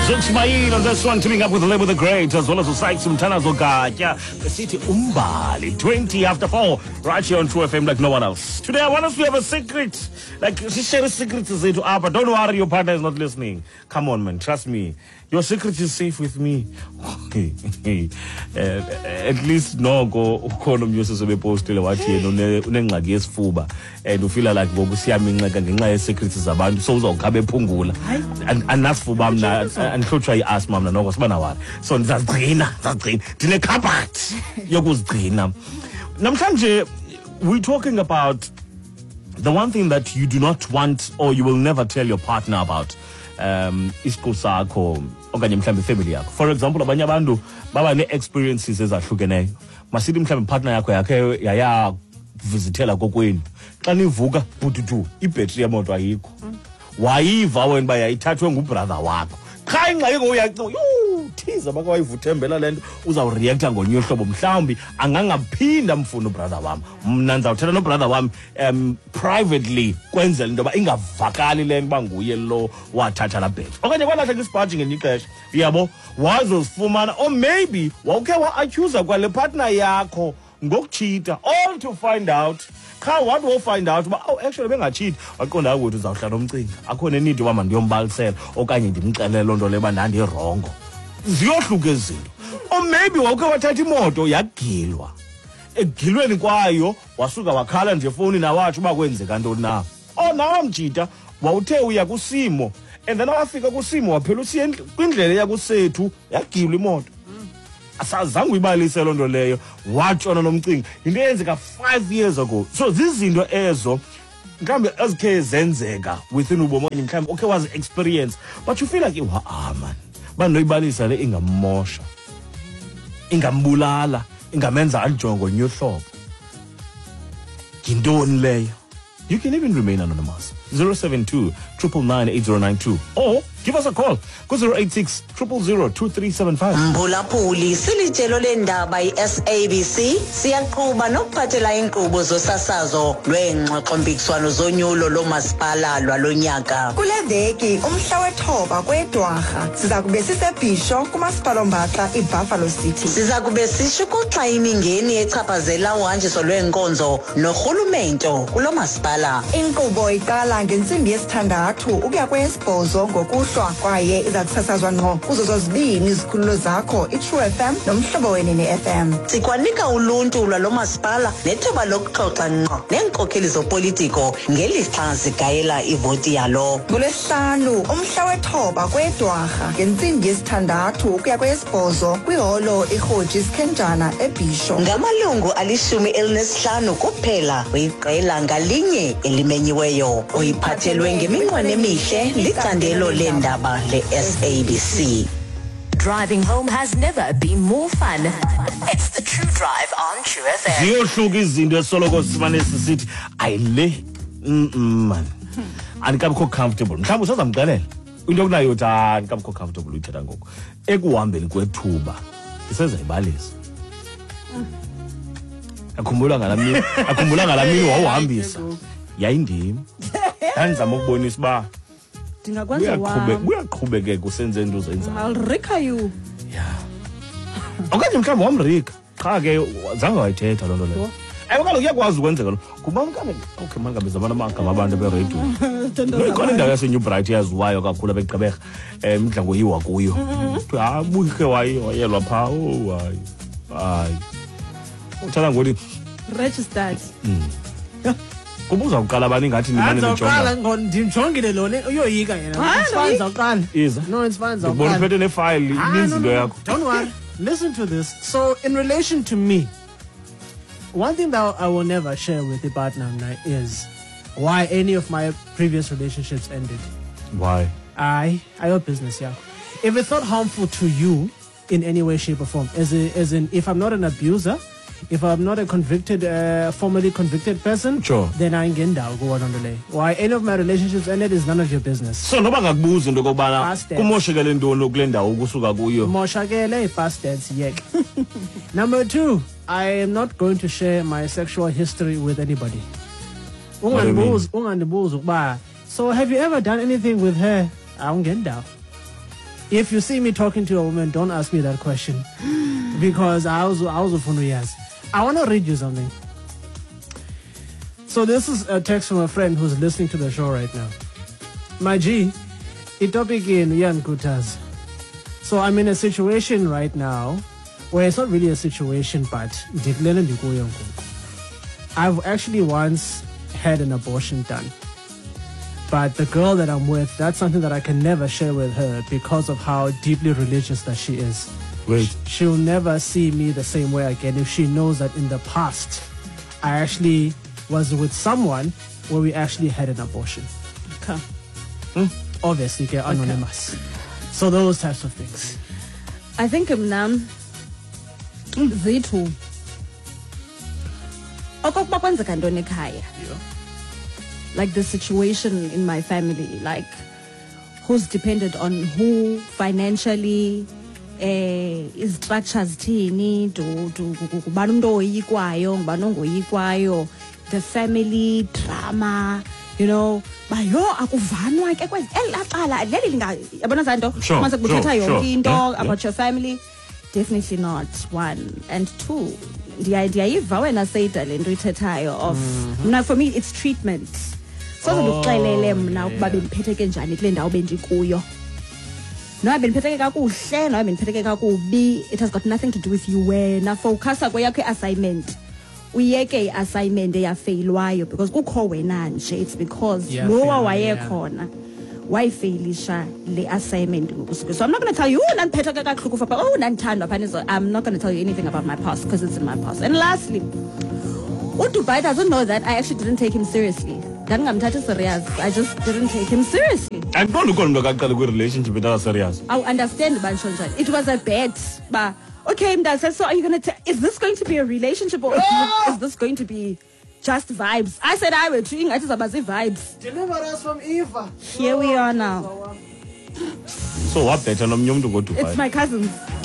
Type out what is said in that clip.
Ismail on this one, teaming up with the label The Great, as well as Usai Sumtana Zogaya, the city Umbali, 20 after 4, right here on True FM like no one else. Today I want us to have a secret, like she share a secret to say to Abba, don't worry, your partner is not listening. Come on, man, trust me. Your secret is safe with me. At least no go ukhona umyuso sebepostile wathi yena unengxaki yesifuba and ufila like ngoku siyaminxeka ngenxa ye-secrets zabantu so uzawukhabe ephungula andinasifuba mna andihlutshwa yi-asthma mna noko siba nawari so ndizazigcina ndinekhabhathi yokuzigcina. Namhlanje we're talking about the one thing that you do not want or you will never tell your partner about. Isiqu sakho okanye mhlambe family yakho. For example, abanye abantu baba ne-experiences ezahlukeneyo. Masithi mhlambe partner yakho yakhe yaya visitela kokwenu. Xa nivuka bututu ibhetri yemoto ayikho. Wayiva wena ba yayithathwe ngubrother wakho. Cha ingxaki ngoyacinga thiza baka wayivuthembela lento uzawureacta ngonywe hlobo mhlawumbi angangaphinda mfuna ubrother wami. Mna ndizawuthetha nobrother wami privately kwenzela into ba ingavakali lento banguye lo wathatha la bhetri. Okanye kwalahleka isibhaji ngenye ixesha. Yabo wazosifumana or maybe wawukhe wa-accuse kwale partner yakho ngokucheater all to find out. What will find out but actually bengacheat waqonda ukuthi uzawuhlala umcinga akho nenidi wama ndiyombalisela okanye ndimxelele lonto leba ndandirongo ziyohluka izinto. Or maybe wawukhe wathatha imoto yagilwa egilweni kwayo wasuka wakhala nje efoni nawathi uba kwenzeka ntoni na. Nawe mjita wawuthe uya kusimo and then wafika kusimo waphela usiya kwindlela yakusethu yagilwa imoto. Asazange uyibalise lonto leyo watshona nomcinga into eyenzeka 5 years ago. So zizinto ezo mhlambe ezikhe zenzeka within ubomonye mhlambe okay was experience but you feel like man banoyibalisa le ingamosha ingambulala ingamenza ajongo nyohlobo ngintoni leyo. You can even remain anonymous. 072 999 8092 or give us a call go 086 000 2375. Mbulapuli silijelo lendaba i-SABC siyaqhuba nokuphathela inkqubo zosasazo lweengxoxo-mpikiswano zonyulo lomasipala lwalonyaka. Kule veki umhla wethoba kweDwarha siza kube sisebhisho kumasipala ombaxa iBuffalo City. Siza kube sishukuxa imingeni echaphazela uhanjiso lweenkonzo norhulumento kulo masipala. Inkqubo iqala ngentsimbi yesithandathu ukuya kweyesibhozo ngokuhlwa kwaye iza kusasazwa ngqo kuzo zozibini izikhululo zakho iTrue FM nomhlobo wenene FM. Sikwanika uluntu lwalo masipala nethuba lokuxoxa ngqo neenkokheli zopolitiko ngelixa zigayela ivoti yalo. NgoLwesihlanu umhla wethoba kweDwarha ngentsimbi yesithandathu ukuya kweyesibhozo kwiholo iRhoji Skhenjana eBhisho. Ngamalungu 15 kuphela uyiqela ngalinye elimenyiweyo oyiphathelwe ngeminqweno emihle licandelo lendaba le-SABC. Driving home has never been more fun. It's the True Drive on True FM. Ziyohluka izinto esoloko simane sisithi ayile man andikabikho comfortable mhlawumbe usazamxelela into okunayo uthi andikabikho comfortable uyithetha ngoku ekuhambeni kwethuba isezayibalisa. Akhumbula ngalamini wawuhambisa yayindimi ndandizama ukubonisa uba ndingakwenza uyaqhubekeka usenze into uzenzayo. I'll rika you. Yeah. Okanye mhlawumbe wamrika qha ke zange wayithetha loo nto leyo. Kaloku uyakwazi ukwenzeka lo kuba mkabe okay mangabe zabana amagama abantu beredio ikhona indawo yaseNew Bright yaziwayo kakhulu abegqibeka mdla ngoyiwa kuyo buke wayelwa phaa hayi uthanda ngothi registered. kuba uzawuqala abantu ingathi nimane nijonga ndimjongile lona uyoyika yena. Iza No, it's fine. ubona uphethe nefile ininzi into yakho. Don't worry. Listen to this. So in relation to me, one thing that I will never share with the partner is why any of my previous relationships ended. Why? I your business, yeah. If it's not harmful to you in any way, shape or form, as in if I'm not an abuser, if I'm not a convicted, formerly convicted person, sure, then I ain't go on the lay. Why any of my relationships ended is none of your business. So noba ngakubuza into kokubana kumoshekele ntoni kule ndawo ukusuka kuyo. Moshakele bastards yek. Number 2, I am not going to share my sexual history with anybody. So have you ever done anything with her? I won't get down. If you see me talking to a woman, don't ask me that question. Because I was a phone yes. I want to read you something. So this is a text from a friend who's listening to the show right now. My G, topic in Yan Kutas. So I'm in a situation right now where it's not really a situation, but I've actually once had an abortion done. But the girl that I'm with, that's something that I can never share with her because of how deeply religious that she is. Wait. She'll never see me the same way again if she knows that in the past I actually was with someone where we actually had an abortion. Okay. Obviously, anonymous. So those types of things. I think zethu okokuba kwenzeka ntoni ekhaya, like the situation in my family, like who's dependent on who financially, is structures thini, ngubani umuntu oyikwayo, ngubani ongoyikwayo, the family drama, you know, bayo akuvanwa ke elaqala leli yabona zanto mase kuthetha yonke into about your family. Definitely not, one. And two, the idea wena sayida lento ithethayo of now for me it's treatment. So ukuxelele mna ukuba bendiphetheke njani kule ndawo bendikuyo. No, bendiphetheke kakuhle, no bendiphetheke kakubi. It has got nothing to do with you wena. Focus kweyakho assignment. Uyeke assignment eyafailwayo because kukho wena nje. It's because lo wayekhona. Why failisha le assignment. So I'm not going to tell you I'm not going to tell you anything about my past because it's in my past. And lastly, Dubai doesn't know that I actually didn't take him seriously. I just didn't take him seriously. And don't look on the relationship with us serious. I understand, it was a bet, but okay, so are you going to is this going to be a relationship or is this going to be just vibes? I said I will treating it as vibes. Deliver us from Eva. Here we are now. So what better to go to It's my cousins.